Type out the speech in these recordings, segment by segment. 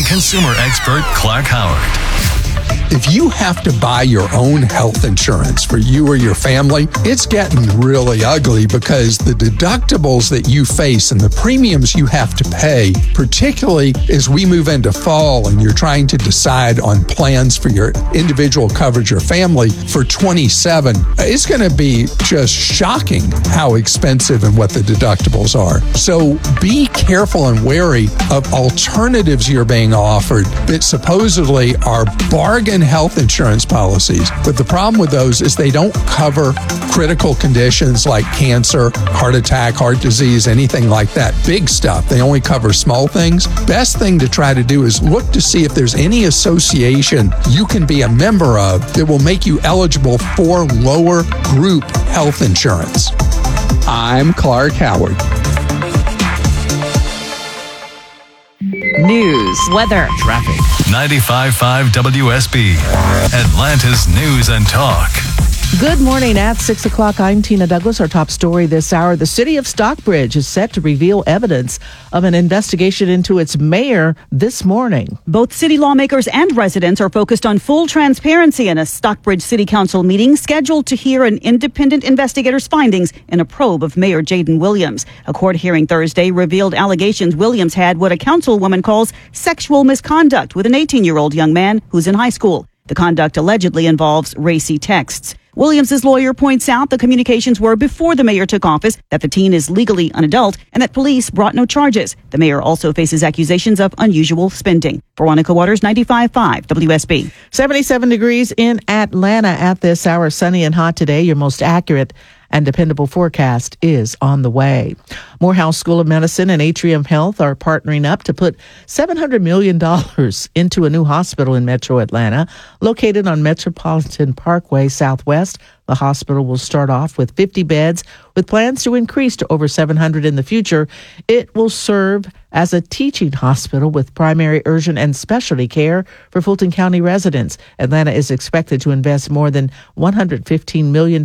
consumer expert Clark Howard. If you have to buy your own health insurance for you or your family, it's getting really ugly because the deductibles that you face and the premiums you have to pay, particularly as we move into fall and you're trying to decide on plans for your individual coverage or family for 27, it's going to be just shocking how expensive and what the deductibles are. So be careful and wary of alternatives you're being offered that supposedly are bargain health insurance policies. But the problem with those is they don't cover critical conditions like cancer, heart attack, heart disease, anything like that. Big stuff. They only cover small things. Best thing to try to do is look to see if there's any association you can be a member of that will make you eligible for lower group health insurance. I'm Clark Howard. News, weather, traffic. 95.5 WSB, Atlanta's News and Talk. Good morning. At 6 o'clock, I'm Tina Douglas. Our top story this hour. The city of Stockbridge is set to reveal evidence of an investigation into its mayor this morning. Both city lawmakers and residents are focused on full transparency in a Stockbridge City Council meeting scheduled to hear an independent investigator's findings in a probe of Mayor Jaden Williams. A court hearing Thursday revealed allegations Williams had what a councilwoman calls sexual misconduct with an 18-year-old young man who's in high school. The conduct allegedly involves racy texts. Williams' lawyer points out the communications were before the mayor took office, that the teen is legally an adult, and that police brought no charges. The mayor also faces accusations of unusual spending. Veronica Waters, 95.5 WSB. 77 degrees in Atlanta at this hour. Sunny and hot today. Your most accurate and dependable forecast is on the way. Morehouse School of Medicine and Atrium Health are partnering up to put $700 million into a new hospital in Metro Atlanta, located on Metropolitan Parkway Southwest. The hospital will start off with 50 beds, with plans to increase to over 700 in the future. It will serve as a teaching hospital with primary, urgent, and specialty care for Fulton County residents. Atlanta is expected to invest more than $115 million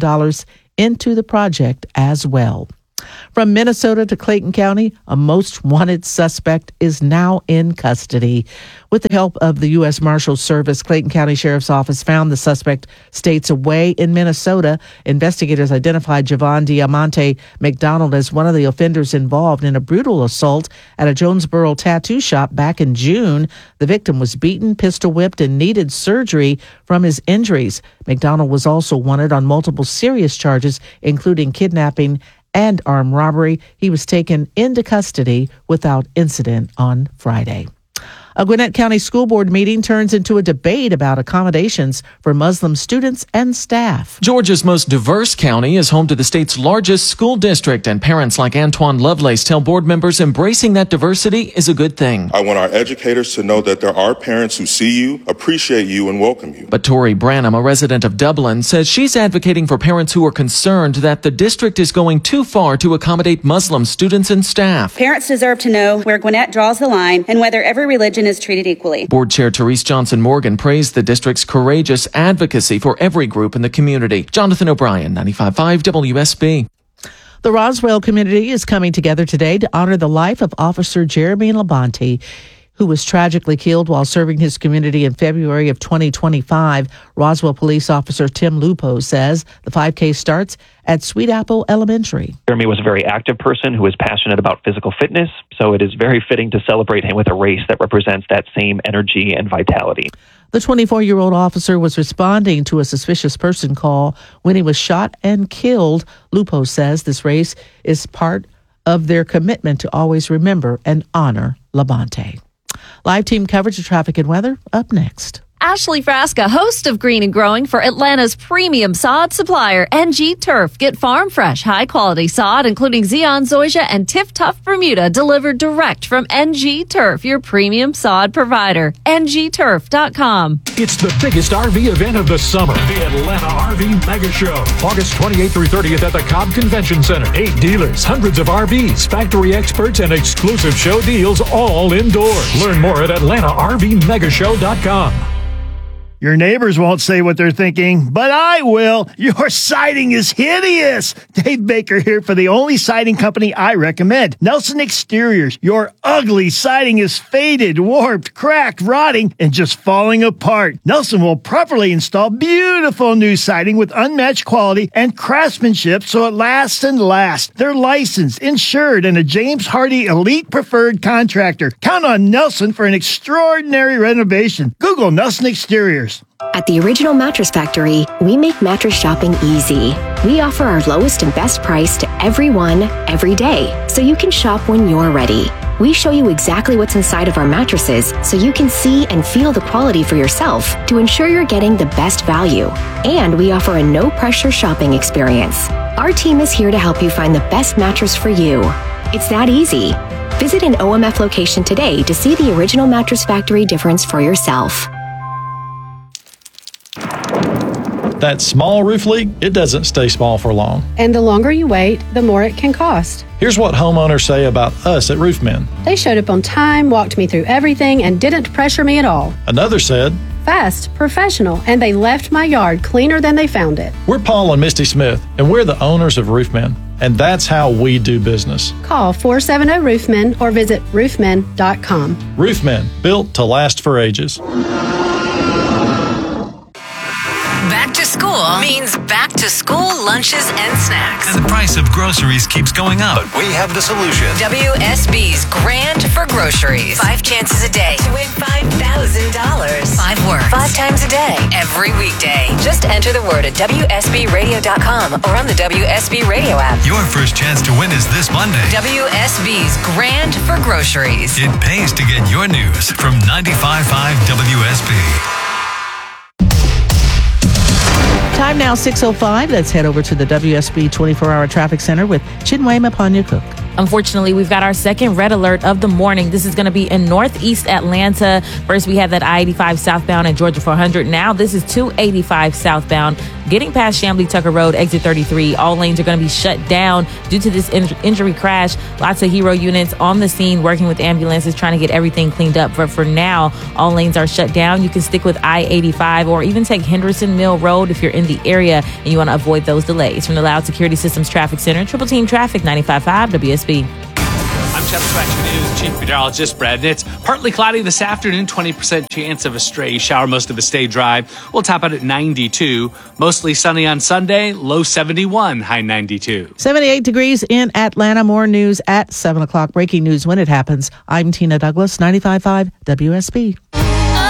into the project as well. From Minnesota to Clayton County, a most wanted suspect is now in custody. With the help of the U.S. Marshals Service, Clayton County Sheriff's Office found the suspect states away in Minnesota. Investigators identified Javon Diamante McDonald as one of the offenders involved in a brutal assault at a Jonesboro tattoo shop back in June. The victim was beaten, pistol whipped, and needed surgery from his injuries. McDonald was also wanted on multiple serious charges, including kidnapping and armed robbery. He was taken into custody without incident on Friday. A Gwinnett County School Board meeting turns into a debate about accommodations for Muslim students and staff. Georgia's most diverse county is home to the state's largest school district, and parents like Antoine Lovelace tell board members embracing that diversity is a good thing. I want our educators to know that there are parents who see you, appreciate you, and welcome you. But Tori Branham, a resident of Dublin, says she's advocating for parents who are concerned that the district is going too far to accommodate Muslim students and staff. Parents deserve to know where Gwinnett draws the line and whether every religion is treated equally. Board Chair Therese Johnson Morgan praised the district's courageous advocacy for every group in the community. Jonathan O'Brien, 95.5 WSB. The Roswell community is coming together today to honor the life of Officer Jeremy Labonte, who was tragically killed while serving his community in February of 2025. Roswell police officer Tim Lupo says the 5K starts at Sweet Apple Elementary. Jeremy was a very active person who was passionate about physical fitness, so it is very fitting to celebrate him with a race that represents that same energy and vitality. The 24-year-old officer was responding to a suspicious person call when he was shot and killed. Lupo says this race is part of their commitment to always remember and honor Labonte. Live team coverage of traffic and weather up next. Ashley Frasca, host of Green and Growing for Atlanta's premium sod supplier, NG Turf. Get farm fresh, high quality sod, including Zeon, Zoysia, and Tiff Tough Bermuda, delivered direct from NG Turf, your premium sod provider. NGTurf.com. It's the biggest RV event of the summer, the Atlanta RV Mega Show. August 28th through 30th at the Cobb Convention Center. 8 dealers, hundreds of RVs, factory experts, and exclusive show deals all indoors. Learn more at AtlantaRVMegashow.com. Your neighbors won't say what they're thinking, but I will. Your siding is hideous. Dave Baker here for the only siding company I recommend, Nelson Exteriors. Your ugly siding is faded, warped, cracked, rotting, and just falling apart. Nelson will properly install beautiful new siding with unmatched quality and craftsmanship so it lasts and lasts. They're licensed, insured, and a James Hardy Elite Preferred Contractor. Count on Nelson for an extraordinary renovation. Google Nelson Exteriors. At the Original Mattress Factory, we make mattress shopping easy. We offer our lowest and best price to everyone, every day, so you can shop when you're ready. We show you exactly what's inside of our mattresses so you can see and feel the quality for yourself to ensure you're getting the best value. And we offer a no-pressure shopping experience. Our team is here to help you find the best mattress for you. It's that easy. Visit an OMF location today to see the Original Mattress Factory difference for yourself. That small roof leak, it doesn't stay small for long. And the longer you wait, the more it can cost. Here's what homeowners say about us at Roofmen. They showed up on time, walked me through everything, and didn't pressure me at all. Another said, fast, professional, and they left my yard cleaner than they found it. We're Paul and Misty Smith, and we're the owners of Roofmen, and that's how we do business. Call 470-ROOFMEN or visit roofmen.com. Roofmen, built to last for ages. Back to school means back to school lunches and snacks. And the price of groceries keeps going up. But we have the solution. WSB's Grand for Groceries. 5 chances a day to win $5,000. 5 words. 5 times a day. Every weekday. Just enter the word at WSBradio.com or on the WSB Radio app. Your first chance to win is this Monday. WSB's Grand for Groceries. It pays to get your news from 95.5 WSB. Time now 6:05. Let's head over to the WSB 24-hour traffic center with Chinwe Mapanya-Cook. Unfortunately, we've got our second red alert of the morning. This is going to be in northeast Atlanta. First, we had that I-85 southbound at Georgia 400. Now, this is 285 southbound. Getting past Chamblee Tucker Road, exit 33. All lanes are going to be shut down due to this injury crash. Lots of hero units on the scene working with ambulances trying to get everything cleaned up. But for now, all lanes are shut down. You can stick with I-85 or even take Henderson Mill Road if you're in the area and you want to avoid those delays. From the Loud Security Systems Traffic Center, Triple Team Traffic, 95.5 WSB. I'm Channel Action News Chief Meteorologist Brad Nitz. Partly cloudy this afternoon, 20% chance of a stray shower. Most of it stay dry. We'll top out at 92. Mostly sunny on Sunday, low 71, high 92. 78 degrees in Atlanta. More news at 7 o'clock. Breaking news when it happens. I'm Tina Douglas, 95.5 WSB.